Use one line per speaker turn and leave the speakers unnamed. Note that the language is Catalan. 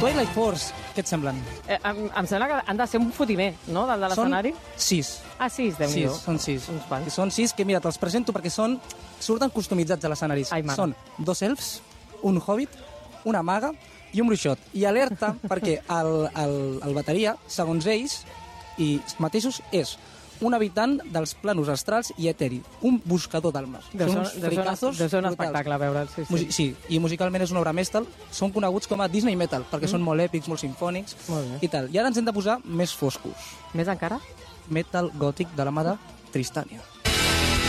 Twilight Force, què et semblen?
Em sembla que han de ser un fotimer, no?, del de l'escenari.
Són 6.
Ah, 6, Déu-n'hi-do.
Són 6.
Uns quants.
I són 6 que, mira, te'ls presento perquè surten customitzats a l'escenaris.
Ai, mare.
Són 2 elfs, un hobbit, una maga i un bruixot. I alerta perquè el bateria, segons ells i mateixos, és un habitant dels planos astrals i eteri, un buscador d'almes.
Deu
Són
ser
uns fricazos
un
brutals.
espectacle veure'l, sí.
Sí, i musicalment és una obra mestra. Són coneguts com a Disney Metal, perquè són molt èpics, molt simfònics
Molt bé.
i tal. I ara ens hem de posar més foscos.
Més encara?
Metal gòtic de la mà de Tristània.